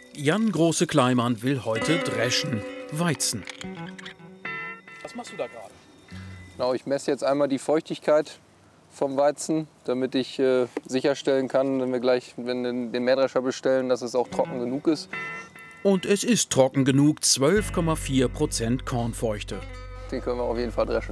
Jan Große-Kleimann will heute dreschen. Weizen. Was machst du da gerade? Genau, ich messe jetzt einmal die Feuchtigkeit vom Weizen, damit ich sicherstellen kann, wenn wir den Mähdrescher bestellen, dass es auch trocken genug ist. Und es ist trocken genug, 12,4% Kornfeuchte. Den können wir auf jeden Fall dreschen.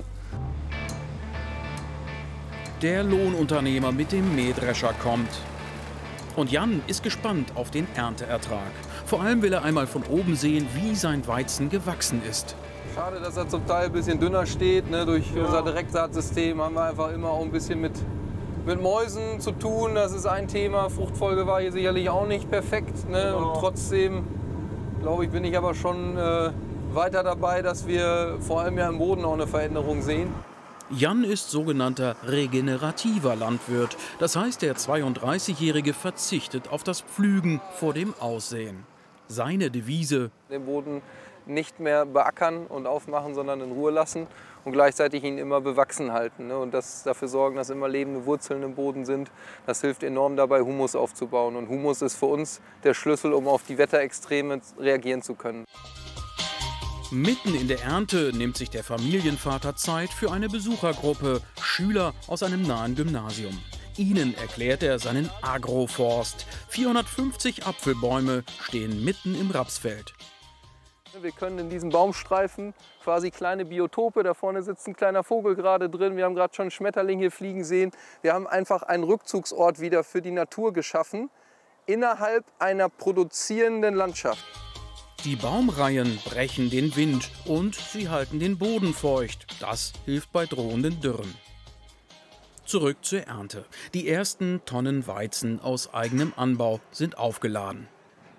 Der Lohnunternehmer mit dem Mähdrescher kommt. Und Jan ist gespannt auf den Ernteertrag. Vor allem will er einmal von oben sehen, wie sein Weizen gewachsen ist. Schade, dass er zum Teil ein bisschen dünner steht. Ne? Durch unser Direktsaatsystem haben wir einfach immer auch ein bisschen mit Mäusen zu tun. Das ist ein Thema. Fruchtfolge war hier sicherlich auch nicht perfekt. Ne? Und trotzdem, glaube ich, bin ich aber schon weiter dabei, dass wir vor allem ja im Boden auch eine Veränderung sehen. Jan ist sogenannter regenerativer Landwirt. Das heißt, der 32-Jährige verzichtet auf das Pflügen vor dem Aussehen. Seine Devise: Den Boden nicht mehr beackern und aufmachen, sondern in Ruhe lassen und gleichzeitig ihn immer bewachsen halten. Ne? Und dafür sorgen, dass immer lebende Wurzeln im Boden sind. Das hilft enorm dabei, Humus aufzubauen. Und Humus ist für uns der Schlüssel, um auf die Wetterextreme reagieren zu können. Mitten in der Ernte nimmt sich der Familienvater Zeit für eine Besuchergruppe, Schüler aus einem nahen Gymnasium. Ihnen erklärt er seinen Agroforst. 450 Apfelbäume stehen mitten im Rapsfeld. Wir können in diesen Baumstreifen quasi kleine Biotope, da vorne sitzt ein kleiner Vogel gerade drin, wir haben gerade schon einen Schmetterling hier fliegen sehen. Wir haben einfach einen Rückzugsort wieder für die Natur geschaffen, innerhalb einer produzierenden Landschaft. Die Baumreihen brechen den Wind und sie halten den Boden feucht. Das hilft bei drohenden Dürren. Zurück zur Ernte. Die ersten Tonnen Weizen aus eigenem Anbau sind aufgeladen.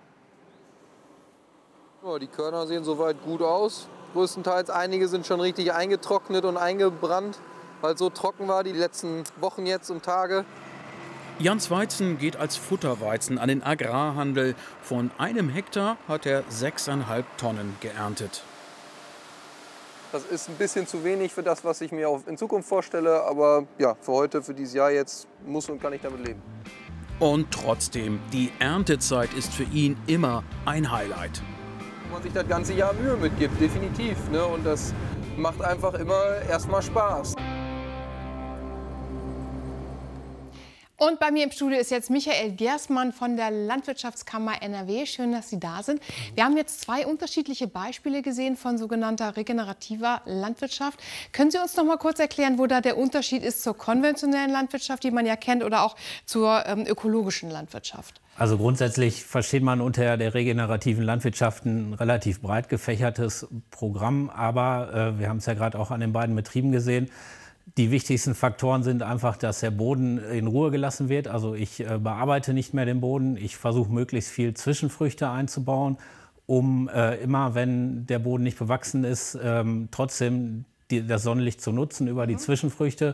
Die Körner sehen soweit gut aus. Größtenteils einige sind schon richtig eingetrocknet und eingebrannt, weil es so trocken war die letzten Wochen jetzt und Tage. Jans Weizen geht als Futterweizen an den Agrarhandel. Von einem Hektar hat er 6,5 Tonnen geerntet. Das ist ein bisschen zu wenig für das, was ich mir auch in Zukunft vorstelle. Aber ja, für heute, für dieses Jahr jetzt muss und kann ich damit leben. Und trotzdem, die Erntezeit ist für ihn immer ein Highlight. Wenn man sich das ganze Jahr Mühe mitgibt, definitiv. Ne? Und das macht einfach immer erstmal Spaß. Und bei mir im Studio ist jetzt Michael Gersmann von der Landwirtschaftskammer NRW. Schön, dass Sie da sind. Wir haben jetzt zwei unterschiedliche Beispiele gesehen von sogenannter regenerativer Landwirtschaft. Können Sie uns noch mal kurz erklären, wo da der Unterschied ist zur konventionellen Landwirtschaft, die man ja kennt, oder auch zur ökologischen Landwirtschaft? Also grundsätzlich versteht man unter der regenerativen Landwirtschaft ein relativ breit gefächertes Programm. Aber wir haben es ja gerade auch an den beiden Betrieben gesehen. Die wichtigsten Faktoren sind einfach, dass der Boden in Ruhe gelassen wird. Also ich bearbeite nicht mehr den Boden. Ich versuche möglichst viel Zwischenfrüchte einzubauen, um immer, wenn der Boden nicht bewachsen ist, trotzdem das Sonnenlicht zu nutzen über die Zwischenfrüchte.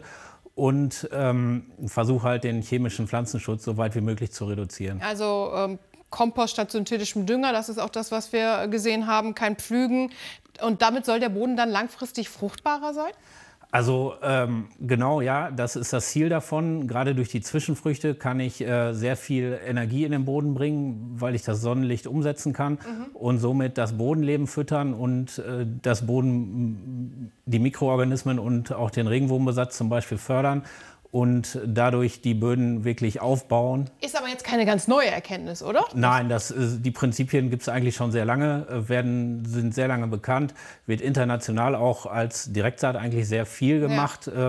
Und versuche halt den chemischen Pflanzenschutz so weit wie möglich zu reduzieren. Also Kompost statt synthetischem Dünger, das ist auch das, was wir gesehen haben, kein Pflügen. Und damit soll der Boden dann langfristig fruchtbarer sein? Also genau, ja, das ist das Ziel davon. Gerade durch die Zwischenfrüchte kann ich sehr viel Energie in den Boden bringen, weil ich das Sonnenlicht umsetzen kann und somit das Bodenleben füttern und das Boden, die Mikroorganismen und auch den Regenwurmbesatz zum Beispiel fördern und dadurch die Böden wirklich aufbauen. Ist aber jetzt keine ganz neue Erkenntnis, oder? Nein, die Prinzipien gibt es eigentlich schon sehr lange, sind sehr lange bekannt, wird international auch als Direktsaat eigentlich sehr viel gemacht. Ja.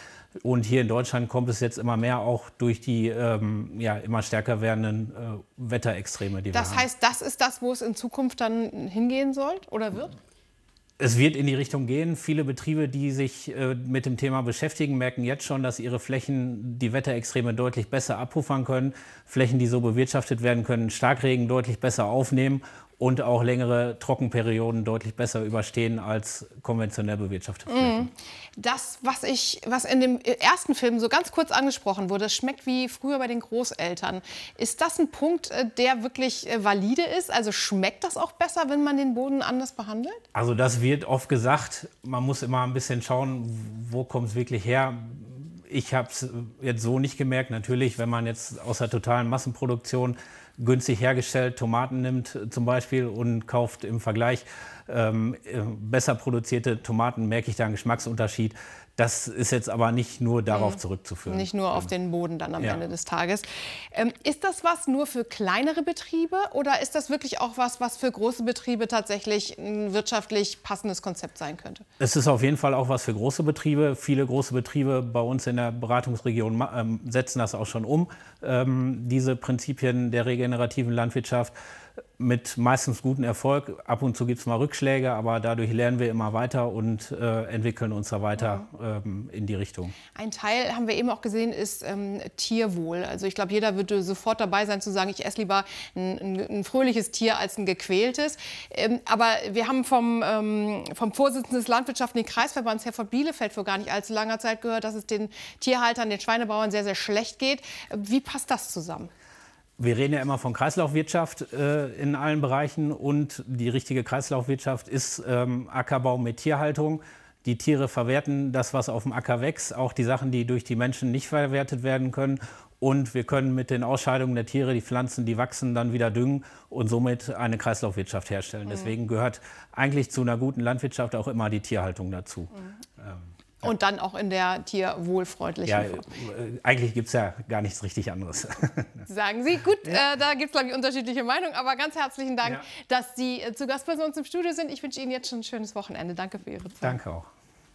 Und hier in Deutschland kommt es jetzt immer mehr, auch durch die immer stärker werdenden Wetterextreme, die wir haben. Das heißt, das ist das, wo es in Zukunft dann hingehen soll oder wird? Es wird in die Richtung gehen. Viele Betriebe, die sich mit dem Thema beschäftigen, merken jetzt schon, dass ihre Flächen die Wetterextreme deutlich besser abpuffern können. Flächen, die so bewirtschaftet werden können, Starkregen deutlich besser aufnehmen und auch längere Trockenperioden deutlich besser überstehen als konventionell bewirtschaftete Flächen. Das, was in dem ersten Film so ganz kurz angesprochen wurde, das schmeckt wie früher bei den Großeltern. Ist das ein Punkt, der wirklich valide ist? Also schmeckt das auch besser, wenn man den Boden anders behandelt? Also das wird oft gesagt. Man muss immer ein bisschen schauen, wo kommt es wirklich her. Ich habe es jetzt so nicht gemerkt. Natürlich, wenn man jetzt aus der totalen Massenproduktion günstig hergestellt Tomaten nimmt zum Beispiel und kauft im Vergleich besser produzierte Tomaten, merke ich da einen Geschmacksunterschied. Das ist jetzt aber nicht nur darauf zurückzuführen. Nicht nur auf den Boden dann am Ende des Tages. Ist das was nur für kleinere Betriebe oder ist das wirklich auch was für große Betriebe tatsächlich ein wirtschaftlich passendes Konzept sein könnte? Es ist auf jeden Fall auch was für große Betriebe. Viele große Betriebe bei uns in der Beratungsregion setzen das auch schon um, diese Prinzipien der regenerativen Landwirtschaft. Mit meistens gutem Erfolg. Ab und zu gibt es mal Rückschläge, aber dadurch lernen wir immer weiter und entwickeln uns da weiter in die Richtung. Ein Teil, haben wir eben auch gesehen, ist Tierwohl. Also ich glaube, jeder würde sofort dabei sein zu sagen, ich esse lieber ein fröhliches Tier als ein gequältes. Aber wir haben vom Vorsitzenden des Landwirtschaftlichen Kreisverbands, Herr von Bielefeld, vor gar nicht allzu langer Zeit gehört, dass es den Tierhaltern, den Schweinebauern sehr, sehr schlecht geht. Wie passt das zusammen? Wir reden ja immer von Kreislaufwirtschaft in allen Bereichen und die richtige Kreislaufwirtschaft ist Ackerbau mit Tierhaltung. Die Tiere verwerten das, was auf dem Acker wächst, auch die Sachen, die durch die Menschen nicht verwertet werden können. Und wir können mit den Ausscheidungen der Tiere, die Pflanzen, die wachsen, dann wieder düngen und somit eine Kreislaufwirtschaft herstellen. Deswegen gehört eigentlich zu einer guten Landwirtschaft auch immer die Tierhaltung dazu. Und dann auch in der tierwohlfreundlichen Form. Eigentlich gibt es ja gar nichts richtig anderes. Sagen Sie. Gut, da gibt es, glaube ich, unterschiedliche Meinungen. Aber ganz herzlichen Dank, dass Sie zu Gast bei uns im Studio sind. Ich wünsche Ihnen jetzt schon ein schönes Wochenende. Danke für Ihre Zeit. Danke auch.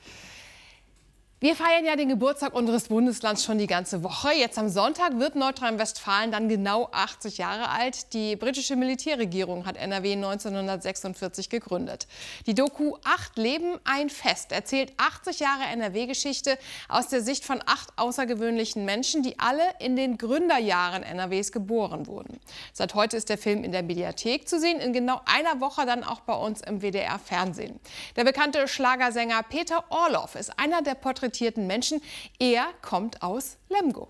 Wir feiern ja den Geburtstag unseres Bundeslands schon die ganze Woche. Jetzt am Sonntag wird Nordrhein-Westfalen dann genau 80 Jahre alt. Die britische Militärregierung hat NRW 1946 gegründet. Die Doku 8 Leben, ein Fest erzählt 80 Jahre NRW-Geschichte aus der Sicht von 8 außergewöhnlichen Menschen, die alle in den Gründerjahren NRWs geboren wurden. Seit heute ist der Film in der Mediathek zu sehen, in genau einer Woche dann auch bei uns im WDR-Fernsehen. Der bekannte Schlagersänger Peter Orloff ist einer der porträtierten Menschen. Er kommt aus Lemgo.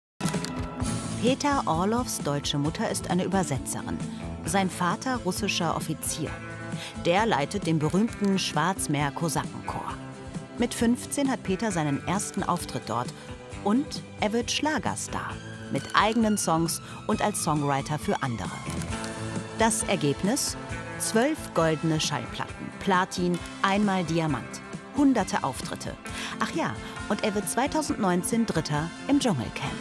Peter Orloffs deutsche Mutter ist eine Übersetzerin. Sein Vater russischer Offizier. Der leitet den berühmten Schwarzmeer-Kosakenchor. Mit 15 hat Peter seinen ersten Auftritt dort. Und er wird Schlagerstar. Mit eigenen Songs und als Songwriter für andere. Das Ergebnis? 12 goldene Schallplatten, Platin, einmal Diamant. Hunderte Auftritte. Ach ja, und er wird 2019 Dritter im Dschungelcamp.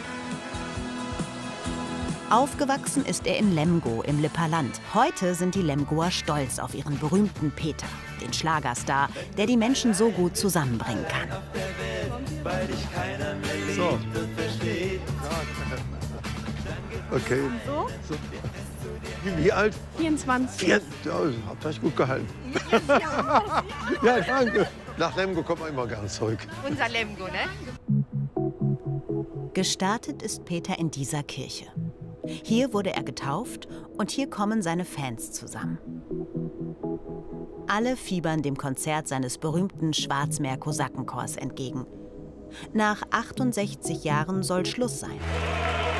Aufgewachsen ist er in Lemgo im Lipperland. Heute sind die Lemgoer stolz auf ihren berühmten Peter, den Schlagerstar, der die Menschen so gut zusammenbringen kann. So. Okay. So. Wie alt? 24. Ja, habt euch gut gehalten. Ja, danke. Nach Lemgo kommt man immer gerne zurück. Unser Lemgo, ne? Gestartet ist Peter in dieser Kirche. Hier wurde er getauft und hier kommen seine Fans zusammen. Alle fiebern dem Konzert seines berühmten Schwarzmeer-Kosakenchors entgegen. Nach 68 Jahren soll Schluss sein.